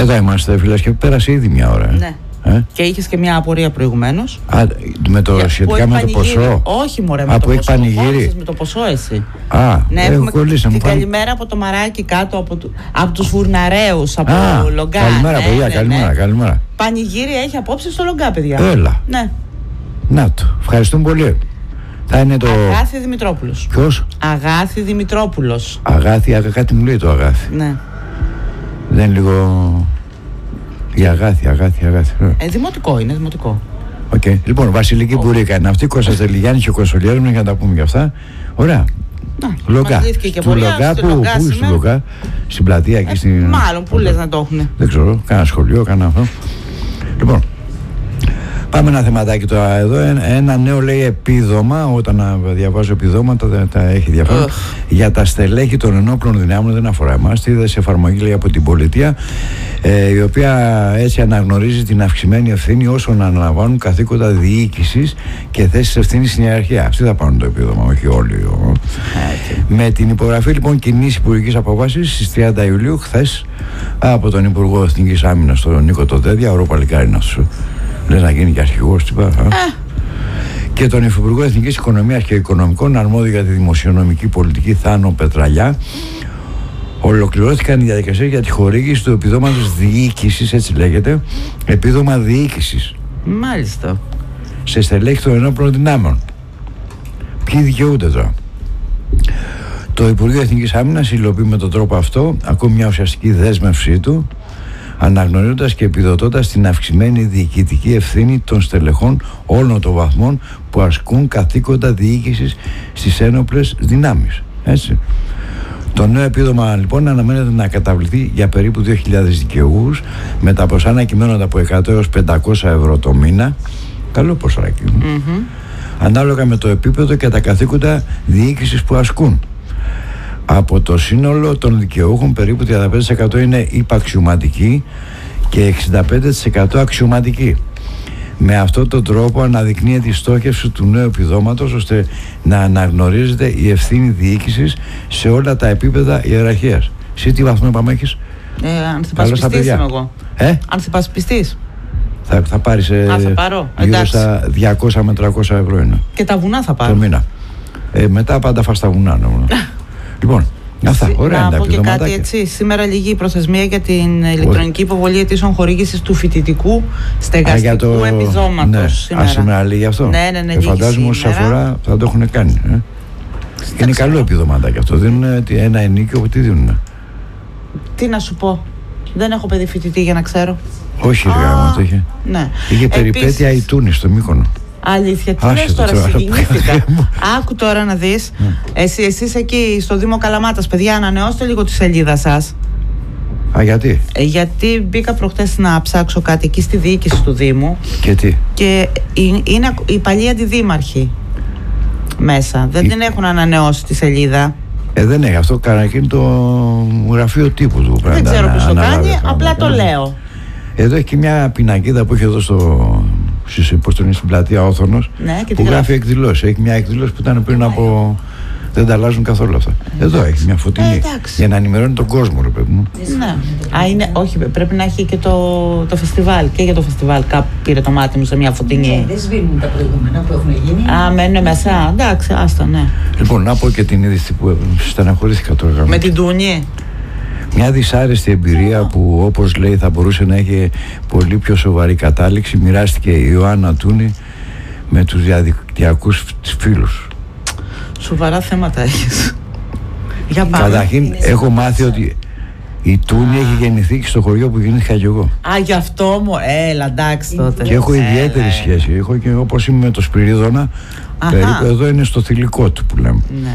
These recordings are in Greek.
Εδώ είμαστε, φίλες, και πέρασε ήδη μια ώρα. Ναι. Και είχες και μια απορία προηγουμένως. Σχετικά με το ποσό. Όχι, μωρέ, με το ποσό. Με το ποσό, εσύ. Ναι, έχουμε την καλημέρα από το Μαράκι κάτω, από τους Φουρναρέους, από Λογκά. Καλημέρα, παιδιά, καλημέρα. Πανηγύρι έχει απόψε στο Λογκά, παιδιά. Έλα. Ναι. Να το. Ευχαριστούμε πολύ. Θα είναι το... Αγάθη Δημητρόπουλος. Ποιος? Αγάθη Δημητρόπουλος. Αγάθη, κάτι μου λέει το Αγάθη. Ναι. Δεν είναι λίγο... Η Αγάθη. Δημοτικό είναι, δημοτικό. Okay. Λοιπόν, Βασιλική Μπουρίκα είναι αυτή, Κώστας Τελιγιάννης και ο Κονσολιέρος, για να τα πούμε για αυτά. Ωραία. Λογκά. Του Λογκά, πού στην Λογκά, στην πλατεία εκεί στην... Μάλλον, πού λες να το έχουν. Δεν ξέρω, κάνα σχολείο, κάνα αυτό. Λοιπόν, πάμε ένα θεματάκι τώρα εδώ. Ένα νέο, λέει, επίδομα. Όταν διαβάζω επιδόματα τα έχει διαφέρον. Για τα στελέχη των ενόπλων δυνάμεων, δεν αφορά εμάς. Τι είδε σε εφαρμογή, λέει, από την πολιτεία, η οποία έτσι αναγνωρίζει την αυξημένη ευθύνη όσων αναλαμβάνουν καθήκοντα διοίκησης και θέσεις ευθύνης στην ιεραρχία. Αυτοί θα πάρουν το επίδομα, όχι όλοι. Με την υπογραφή, λοιπόν, κοινής υπουργικής απόφασης στις 30 Ιουλίου, χθες, από τον Υπουργό Εθνικής Άμυνας, τον Νίκο Τοντέδια, ο παλικάρι είναι αυτός. Λες να γίνει και αρχηγός, τι πάει. Και τον Υφυπουργό Εθνικής Οικονομίας και Οικονομικών, αρμόδιο για τη δημοσιονομική πολιτική, Θάνο Πετραλιά, ολοκληρώθηκαν οι διαδικασίες για τη χορήγηση του επιδόματος διοίκησης, έτσι λέγεται, επίδομα διοίκησης. Μάλιστα. Σε στελέχη των ενόπλων δυνάμεων. Ποιοι δικαιούνται τώρα? Το Υπουργείο Εθνικής Άμυνας υλοποιεί με τον τρόπο αυτό ακόμη μια ουσιαστική δέσμευσή του, αναγνωρίζοντας και επιδοτώντας την αυξημένη διοικητική ευθύνη των στελεχών όλων των βαθμών που ασκούν καθήκοντα διοίκησης στις ένοπλες δυνάμεις. Έτσι. Το νέο επίδομα, λοιπόν, αναμένεται να καταβληθεί για περίπου 2.000 δικαιούχους, με τα ποσά να κυμαίνονται από 100 έως 500 ευρώ το μήνα. Καλό ποσάκι. Ανάλογα με το επίπεδο και τα καθήκοντα διοίκησης που ασκούν. Από το σύνολο των δικαιούχων, περίπου 35% είναι υπαξιωματικοί και 65% αξιωματικοί. Με αυτόν τον τρόπο αναδεικνύεται η στόχευση του νέου επιδόματος, ώστε να αναγνωρίζεται η ευθύνη διοίκησης σε όλα τα επίπεδα ιεραρχίας. Εσύ τι βαθμό είπαμε έχεις? Ανθυπασπιστής είμαι εγώ. Ανθυπασπιστής. Θα πάρεις γύρω στα 200 με 300 ευρώ είναι. Και τα βουνά θα πάρω. Το μήνα. Μετά πάντα φας τα βουνά. Λοιπόν, αυτά, ωραία. Να πω και κάτι, έτσι. Σήμερα λήγει η προθεσμία για την ηλεκτρονική υποβολή αιτήσεων χορήγησης του φοιτητικού στεγαστικού επιδόματος. Ναι, σήμερα λήγει αυτό. Ναι. Φαντάζομαι όσοι αφορά θα το έχουν κάνει. Είναι καλό επιδοματάκι αυτό. Δίνουν ένα ενίκιο, τι δίνουν? Τι να σου πω. Δεν έχω παιδί φοιτητή για να ξέρω. Όχι, γάμο το είχε. Ναι. Είχε περιπέτεια η Τούνη στο Μύκονο. Αλήθεια, τι λες τώρα, συγκινήθηκα. Άκου τώρα να δεις. Εσείς εκεί στο Δήμο Καλαμάτας, παιδιά, ανανεώστε λίγο τη σελίδα σας. Γιατί? Γιατί μπήκα προχτές να ψάξω κάτι εκεί στη διοίκηση του Δήμου. Και τι? Και είναι οι παλιοί αντιδήμαρχοι μέσα. Δεν την έχουν ανανεώσει τη σελίδα. Δεν έχει αυτό, κάνει το γραφείο τύπου του. Δεν ξέρω ποιος το κάνει, απλά το λέω. Εδώ έχει και μια πινακίδα που έχει εδώ στην πλατεία Όθωνος, που γράφει εκδηλώσεις. Έχει μια εκδήλωση που ήταν πριν από... Δεν τα αλλάζουν καθόλου αυτά. Εδώ έχει μια φωτεινή. Για να ενημερώνει τον κόσμο, ρε παιδί μου. Ναι. Όχι, πρέπει να έχει και το φεστιβάλ. Και για το φεστιβάλ κάπου πήρε το μάτι μου σε μια φωτεινή. Ναι, δεν σβήνουν τα προηγούμενα που έχουν γίνει. Μένουν μέσα. Εντάξει, άστα, ναι. Λοιπόν, να πω και την είδηση που στεναχωρήθηκα τώρα. Με την Τούνη. Μια δυσάρεστη εμπειρία που, όπως λέει, θα μπορούσε να έχει πολύ πιο σοβαρή κατάληξη, μοιράστηκε η Ιωάννα Τούνη με τους διαδικτυακούς φίλους. Σοβαρά θέματα έχεις. Για πάμε. Καταρχήν, έχω μάθει ότι η Τούνη έχει γεννηθεί και στο χωριό που γεννήθηκα κι εγώ. Γι' αυτό μου. Έλα, εντάξει τότε. Και έχω ιδιαίτερη σχέση. Έχω και όπως είμαι με το Σπυρίδωνα, περίπου εδώ είναι στο θηλυκό του που λέμε. Ναι.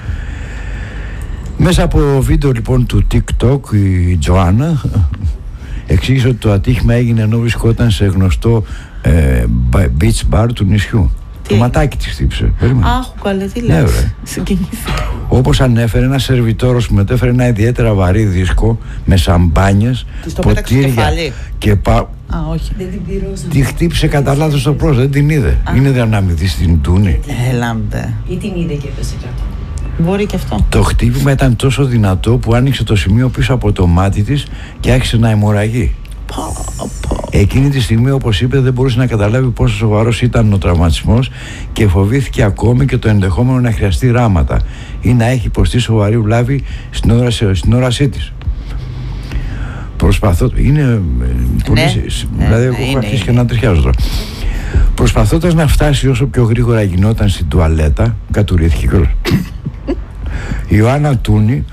Μέσα από βίντεο, λοιπόν, του TikTok, η Τζοάννα εξήγησε ότι το ατύχημα έγινε ενώ βρισκόταν σε γνωστό beach bar του νησιού. Το ματάκι της χτύπησε. Αχ, καλέ, τι λες. Συγκινήθηκα. Όπως ανέφερε, ένας σερβιτόρος που μετέφερε ένα ιδιαίτερα βαρύ δίσκο με σαμπάνιες, ποτήρια και όχι. Δεν την πληρώσαμε. Τη χτύπησε κατά λάθος στο πρόσωπο, δεν την είδε. Είναι δυναμητή στην Τούνη. Έλαμπε. Ή την είδε και έπεσε κάτω. Μπορεί και αυτό. Το χτύπημα ήταν τόσο δυνατό που άνοιξε το σημείο πίσω από το μάτι της και άρχισε να αιμορραγεί. Εκείνη τη στιγμή, όπως είπε, δεν μπορούσε να καταλάβει πόσο σοβαρός ήταν ο τραυματισμός και φοβήθηκε ακόμη και το ενδεχόμενο να χρειαστεί ράματα ή να έχει υποστεί σοβαρή βλάβη στην όρασή της. Προσπαθώ. Είναι πολύ. Δηλαδή, έχω αρχίσει και να τριχιάζω τώρα. Προσπαθώντας να φτάσει όσο πιο γρήγορα γινόταν στην τουαλέτα, κατουρήθηκε κιόλας. Η Ιωάννα Τούνη.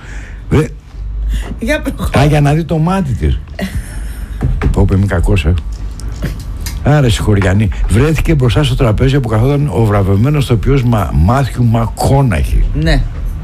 Για να δει το μάτι της. Πω είμαι κακός. Άρα συγχωριανή. Βρέθηκε μπροστά στο τραπέζι που καθόταν ο βραβευμένος ηθοποιός Μάθιου Μακκόναχι. Ναι.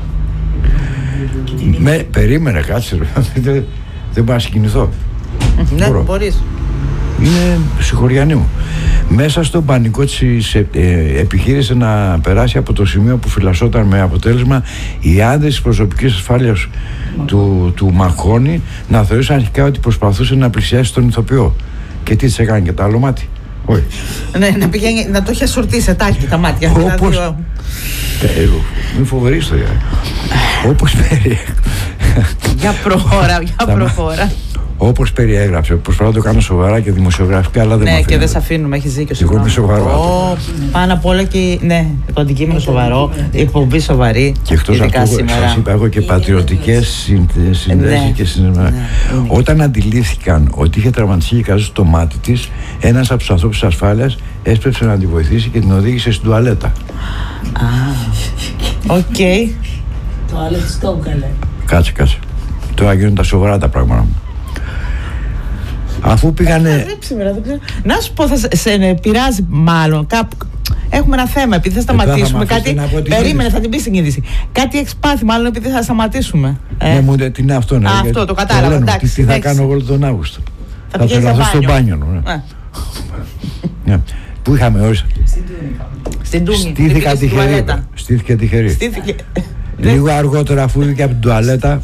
Περίμενε, κάτσε. Δεν μπορώ να συγκινηθώ. Ναι, μπορείς. Είναι συγχωριανή μου. Μέσα στον πανικό της επιχείρησε να περάσει από το σημείο που φυλασσόταν, με αποτέλεσμα οι άντρες της προσωπικής ασφάλειας του Μακόνη να θεωρήσαν αρχικά ότι προσπαθούσε να πλησιάσει τον ηθοποιό. Και τι της έκανε, και το άλλο μάτι? Όχι. Ναι, να το είχε σορτήσει τάχει τα μάτια. Όπως... Μην φοβερή ιστορία. Όπως Για προχώρα. Όπως περιέγραψε, προσπαθώ να το κάνω σοβαρά και δημοσιογραφικά, αλλά δεν. Ναι, και δεν σε αφήνουμε, έχεις δίκιο. Εγώ είμαι σοβαρό. Πάνω απ' όλα και ναι, το αντικείμενο σοβαρό, η εκπομπή σοβαρή. Και εκτός αυτού, σας είπα, έχω και πατριωτικές συνδέσεις και συνδέσεις. Όταν αντιλήφθηκαν ότι είχε τραυματιστεί και καζούσε το μάτι της, ένας από τους ανθρώπους της ασφάλειας έσπευσε να τη βοηθήσει και την οδήγησε στην τουαλέτα. Οκ. Το άλλο της το έκανε. Κάτσε. Τώρα γίνονται τα σοβαρά τα πράγματα μου. Αφού πήγανε. Να σου πω, θα σε πειράζει μάλλον κάπου. Έχουμε ένα θέμα, επειδή θα σταματήσουμε κάτι. Περίμενε, θα την πει στην είδηση. Κάτι έχεις πάθει, μάλλον επειδή θα σταματήσουμε. Ναι, μου τι είναι αυτό, ναι. Αυτό το κατάλαβα. Τι θα κάνω εγώ τον Αύγουστο? Θα τρελαθώ στο μπάνιο. Πού είχαμε όλοι? Στην Τούνη. Στήθηκε τυχερή. Λίγο αργότερα, αφού βγήκε από την τουαλέτα.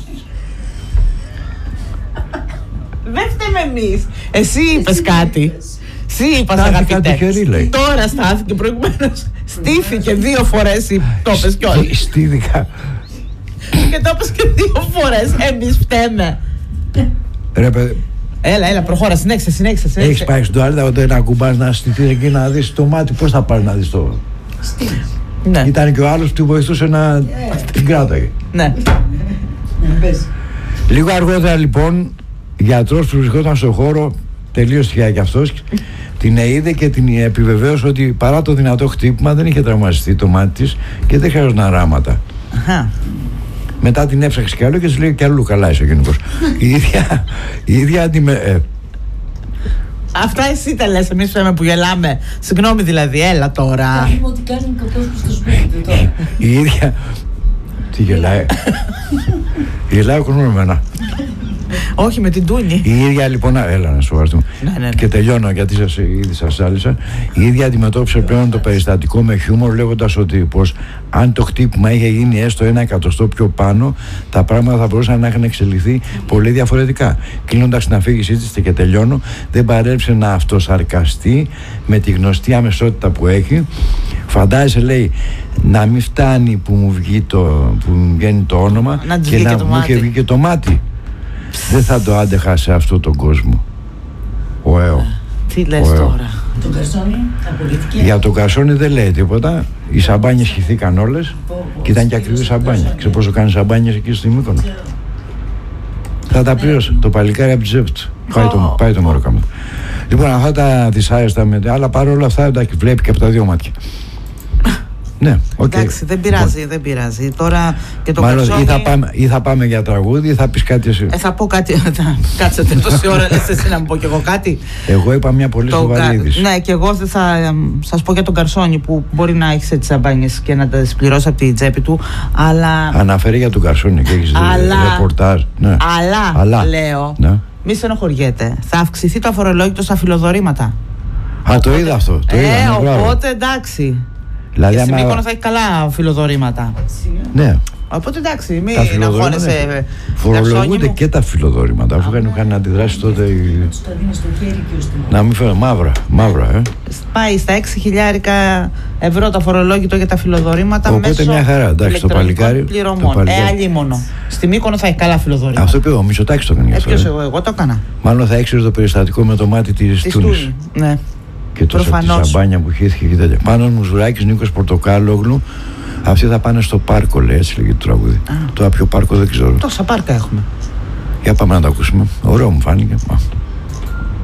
Δεν φταίμε εμείς. Εσύ είπες κάτι. Εσύ είπες, αγαπητέ. Τώρα στάθηκε, προηγουμένως στήθηκε 2 φορές. Το είπες κιόλας. Στήθηκα. Και το είπες και 2 φορές. Εμείς φταίμε. Ρε παιδί. Έλα, προχώρα, συνέχισε. Έχεις πάει στην τουαλέτα όταν να κουμπάς να στηθείς εκεί να δεις το μάτι? Πώς θα πάρει να δεις το? Ναι. Ήταν και ο άλλος που τη βοηθούσε να την κράταγε. Ναι. Λίγο αργότερα λοιπόν, γιατρός που βρισκόταν στον χώρο, τελείως τυχαία κι αυτός, την είδε και την επιβεβαίωσε ότι παρά το δυνατό χτύπημα δεν είχε τραυματιστεί το μάτι της και δεν χρειαζόταν ράματα. Μετά την έψαξε κι άλλο και της λέει κι αλλού καλά είσαι ο γενικός. Η ίδια Αυτά εσύ τα λες, εμείς που γελάμε. Συγγνώμη δηλαδή, έλα τώρα. Λέμε ότι κάνει ο κόσμος στο σπίτι τώρα. Η ίδια. Τι γελάει? Γελάει ο κόσμος με εμένα. Όχι, με την Τούνη. Η ίδια λοιπόν, έλα να σοβαρθούμε. Ναι. Και τελειώνω γιατί ήδη σας άλυσα. Η ίδια αντιμετώπισε πλέον το περιστατικό με χιούμορ, λέγοντας ότι πως αν το χτύπημα είχε γίνει έστω 1 εκατοστό πιο πάνω, τα πράγματα θα μπορούσαν να έχουν εξελιχθεί πολύ διαφορετικά. Κλείνοντας την αφήγησή της και τελειώνω, δεν παρέλειψε να αυτοσαρκαστεί με τη γνωστή αμεσότητα που έχει. Φαντάζεσαι, λέει, να μην φτάνει που μου βγαίνει το όνομα και να μου είχε βγει και το μάτι. Δεν θα το άντεχα σε αυτόν τον κόσμο. Τι λες τώρα? Τον Καρσόνι απολύθηκε. Για τον Καρσόνι δεν λέει τίποτα. Οι σαμπάνιες χυθήκαν όλες και ήταν και ακριβή σαμπάνια. Ξέρω πόσο κάνει σαμπάνιες εκεί στη Μύκονο? Θα τα πλήρωσε το παλικάρι από τη τσέπη του. Πάει το μωρό κάμω. Λοιπόν, αυτά τα δυσάρεστα αλλά παρόλα αυτά εντάξει, βλέπει και από τα 2 μάτια. Ναι, εντάξει, δεν πειράζει. Τώρα και το Καρσόνι. Ή θα πάμε για τραγούδι ή θα πεις κάτι εσύ? Θα πω κάτι. Κάτσετε τόση ώρα, λες εσύ να μου πω κι εγώ κάτι. Εγώ είπα μια πολύ σοβαρή είδηση. Ναι, και εγώ θα σας πω για τον Καρσόνι που μπορεί να έχει τις σαμπάνιες και να τα πληρώσει από τη τσέπη του. Αλλά. Αναφέρει για τον Καρσόνι και έχει ρεπορτάζ. Ναι. Αλλά λέω, ναι. Μη στενοχωριέται. Θα αυξηθεί το αφορολόγητο στα φιλοδορήματα. Το είδα αυτό. Οπότε εντάξει. Δηλαδή, και στη Μύκονο θα έχει καλά φιλοδορήματα. Ναι. Οπότε εντάξει, μην αγχώνεσαι. Φορολογούνται και τα φιλοδόρηματα. Αφού είχαν αντιδράσει τότε. Να μην φέρω μαύρα. Πάει στα 6.000 ευρώ το φορολόγητο για τα φιλοδορήματα. Οπότε μια χαρά. Εντάξει, το παλικάρι. Πληρωμών. Αλλήμονο. Στη Μύκονο θα έχει καλά φιλοδορήματα. Αυτό είπε ο Μητσοτάκης το έκανε. Ποιος εγώ το έκανα. Μάλλον θα έξερε το περιστατικό με το μάτι της Τούνης. Ναι. Και το σαμπάνια που χύθηκε και τέτοια. Πάνος Μουζουράκης, Νίκος Πορτοκάλογλου. Αυτοί θα πάνε στο πάρκο, λέει, έτσι λέγεται το τραγούδι. Τώρα ποιο πάρκο δεν ξέρω. Τόσα πάρκα έχουμε. Για πάμε να το ακούσουμε. Ωραίο μου φάνηκε.